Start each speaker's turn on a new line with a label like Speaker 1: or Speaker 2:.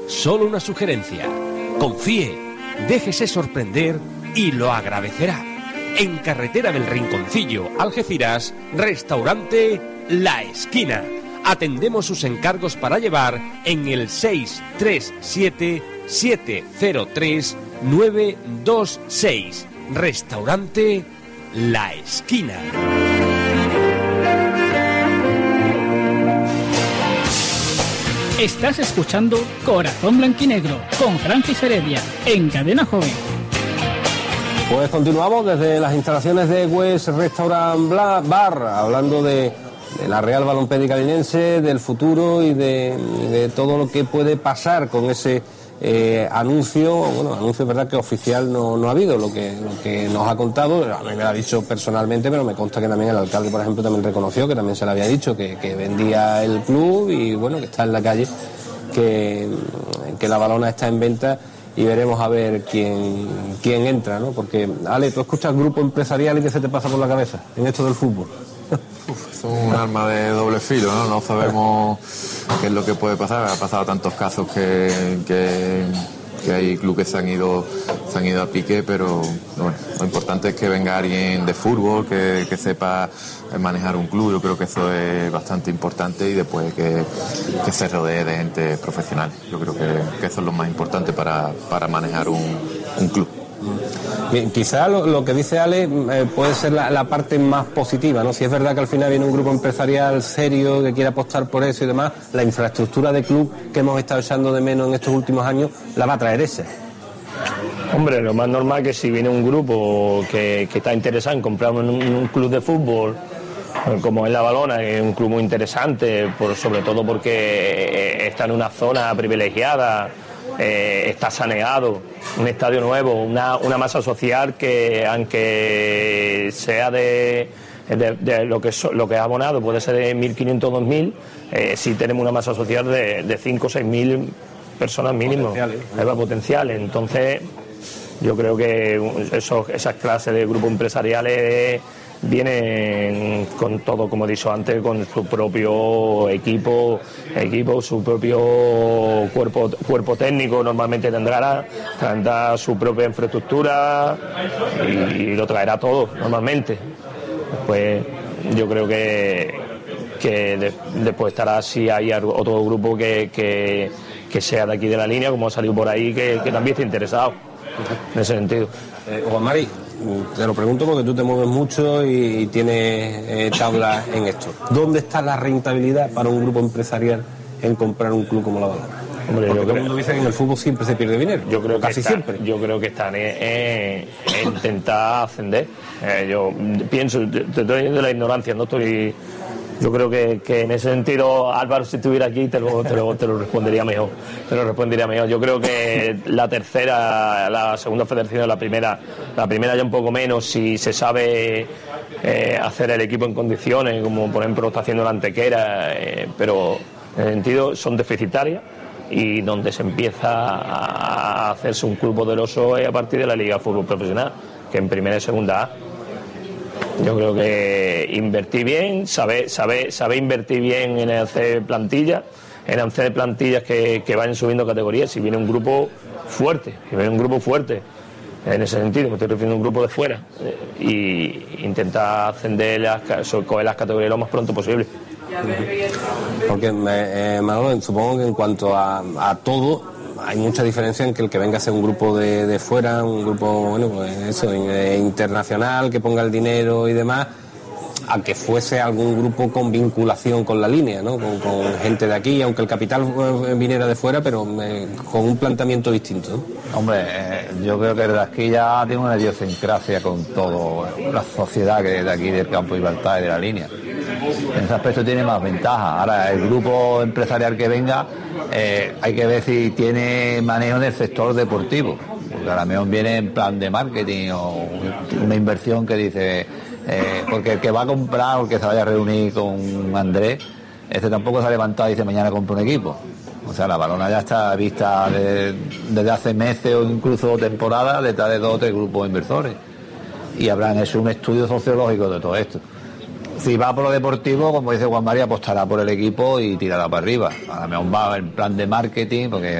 Speaker 1: solo una sugerencia. Confíe, déjese sorprender y lo agradecerá. En Carretera del Rinconcillo, Algeciras, restaurante La Esquina. Atendemos sus encargos para llevar en el 637-703-926. Restaurante La Esquina.
Speaker 2: Estás escuchando Corazón Blanquinegro con Francis Heredia en Cadena Joven.
Speaker 3: Pues continuamos desde las instalaciones de West Restaurant Bar, hablando de la Real Balompédica Linense, del futuro y de todo lo que puede pasar con ese anuncio. Bueno, anuncio es verdad que oficial no ha habido, lo que nos ha contado, a mí me lo ha dicho personalmente, pero me consta que también el alcalde, por ejemplo, también reconoció, que también se le había dicho que vendía el club y bueno, que está en la calle, que la Balona está en venta. Y veremos a ver quién entra, ¿no? Porque, Ale, tú escuchas grupo empresarial y ¿qué se te pasa por la cabeza en esto del fútbol?
Speaker 4: Es un arma de doble filo, ¿no? No sabemos qué es lo que puede pasar. Ha pasado tantos casos que hay clubes que se han ido a pique, pero bueno, lo importante es que venga alguien de fútbol, que sepa manejar un club. Yo creo que eso es bastante importante, y después que se rodee de gente profesional. Yo creo que eso es lo más importante para manejar un club.
Speaker 3: Bien, quizá lo que dice Ale puede ser la parte más positiva, ¿no? Si es verdad que al final viene un grupo empresarial serio que quiere apostar por eso y demás, la infraestructura de club que hemos estado echando de menos en estos últimos años la va a traer ese.
Speaker 5: Hombre, lo más normal que si viene un grupo que está interesado en comprar un club de fútbol, como es la Balona, que es un club muy interesante, sobre todo porque está en una zona privilegiada, está saneado, un estadio nuevo, una masa social que, aunque sea de lo que es abonado, puede ser de 1.500 o 2.000, sí tenemos una masa social de 5 o 6.000 personas mínimo, potenciales. Entonces yo creo que esas clases de grupos empresariales vienen con todo, como he dicho antes, con su propio equipo, su propio cuerpo técnico. Normalmente tendrá su propia infraestructura y lo traerá todo normalmente. Pues yo creo que después estará, si hay otro grupo que sea de aquí de la línea, como ha salido por ahí, que también esté interesado en ese sentido.
Speaker 3: Juan Mari, te lo pregunto porque tú te mueves mucho y tienes tablas en esto. ¿Dónde está la rentabilidad para un grupo empresarial en comprar un club como la Balona? Hombre, porque todo el mundo dice que en el fútbol siempre se pierde dinero. Yo creo que casi siempre.
Speaker 5: Yo creo que están en intentar ascender. Yo pienso, te estoy diciendo la ignorancia, no estoy. Yo creo que en ese sentido, Álvaro, si estuviera aquí, te lo respondería mejor. Yo creo que la segunda federación, la primera ya un poco menos, si se sabe hacer el equipo en condiciones, como por ejemplo lo está haciendo la Antequera, pero en ese sentido son deficitarias, y donde se empieza a hacerse un club poderoso es a partir de la Liga de Fútbol Profesional, que en primera y segunda A. Yo creo que invertir bien, saber invertir bien en hacer plantillas, que vayan subiendo categorías. Si viene un grupo fuerte, en ese sentido, me estoy refiriendo a un grupo de fuera, y intentar ascender, coger las categorías lo más pronto posible.
Speaker 3: Porque, Manolo, supongo que en cuanto a todo, hay mucha diferencia en que el que venga a ser un grupo de fuera, un grupo, bueno, pues eso, internacional, que ponga el dinero y demás, a que fuese algún grupo con vinculación con la línea, ¿no? Con gente de aquí, aunque el capital viniera de fuera, pero con un planteamiento distinto, ¿no?
Speaker 6: Hombre, yo creo que el de aquí ya tiene una idiosincrasia con toda la sociedad que es de aquí, del campo de Gibraltar y de la línea. En ese aspecto tiene más ventaja. Ahora, el grupo empresarial que venga, hay que ver si tiene manejo en el sector deportivo, porque a lo mejor viene en plan de marketing o una inversión que dice, porque el que va a comprar o el que se vaya a reunir con Andrés, tampoco se ha levantado y dice mañana compro un equipo. O sea, la Balona ya está vista desde hace meses o incluso temporadas detrás de 2 o 3 grupos inversores, y habrán hecho un estudio sociológico de todo esto. Si va por lo deportivo, como dice Juan María, apostará por el equipo y tirará para arriba. A lo mejor va en plan de marketing, porque